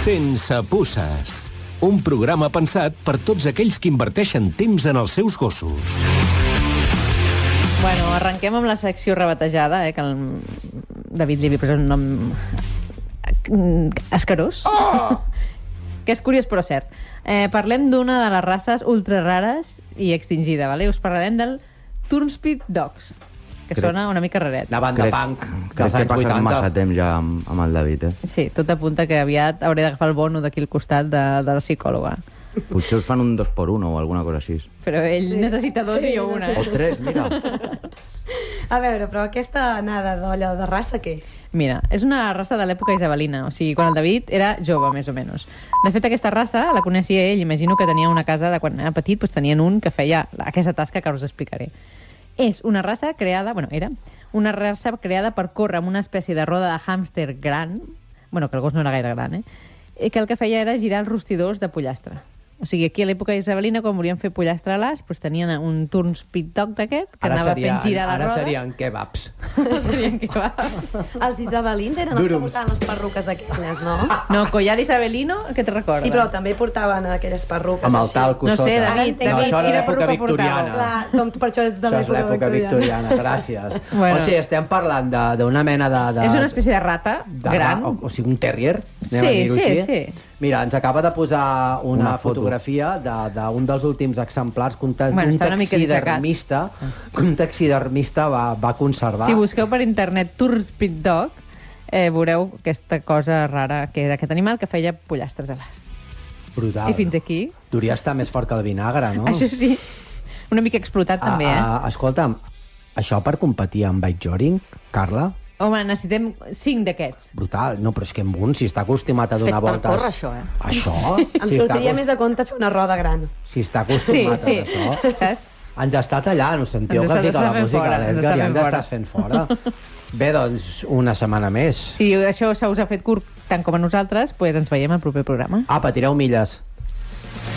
Sense puces. Un programa pensat per tots aquells que inverteixen temps en els seus gossos. Bueno, arrenquem amb la secció rebatejada, que el David li havia posat un nom escarós. Oh! Que és curiós però cert. Parlem d'una de les races ultra rares i extingida, vale? Us parlarem del Turnspit Dogs, que sona una mica raret. La banda punk dels anys 80. Crec que passat massa temps ja amb el David, Sí, tot apunta que aviat hauré d'agafar el bono d'aquí al costat de la psicòloga. Potser us fan un 2x1 o alguna cosa així. Però ell necessita dos i jo una. O 3, mira. A veure, però aquesta anada d'olla de raça, què és? Mira, és una raça de l'època isabelina, o sigui, quan el David era jove, més o menys. De fet, aquesta raça la coneixia ell, imagino que tenia una casa de quan era petit, doncs tenien un que feia aquesta tasca que us explicaré. És una raça creada, era una raça creada per córrer amb una espècie de roda de hàmster gran, que el gos no era gaire gran, que el que feia era girar els rostidors de pollastre. O sigui, aquí a l'època isabelina, quan volien fer pollastre a l'as, doncs tenien un Turnspit Dog d'aquest, que anava fent girar la roda. Ara serien kebabs. Serien kebabs. Els isabelins eren els que portaven les perruques aquelles, no? No, collar isabelino, què te recorda? Sí, però també portaven aquelles perruques amb el talco sota. No sé, David, això era quina l'època perruca victoriana. Clar, com per això ets de l'època victoriana. Gràcies. O sigui, estem parlant d'una mena de... És una espècie de rata gran. O sigui, un terrier. Sí. Mira, ens acaba de posar una fotografia d'un dels últims exemplars que un taxidermista va conservar. Si busqueu per internet Turnspit Dog, veureu aquesta cosa rara, que era aquest animal que feia pollastres a l'as. Brutal. I fins aquí... Hauria d'estar més fort que el vinagre, no? Això sí. Una mica explotat també, Escolta'm, això per competir amb Bike Joring, Carla... Home, necessitem 5 d'aquests. Brutal. No, però és que amb un, si està acostumat a donar voltes... Fet per córrer, això, Això? Em sortiria més de compte fer una roda gran. Si està acostumat a això... Saps? Ens està tallant, ho sentiu que fica la música a l'Edgar i ens estàs fent fora. Bé, doncs, una setmana més. Si això se us ha fet curt tant com a nosaltres, doncs ens veiem al proper programa. Apa, tireu milles.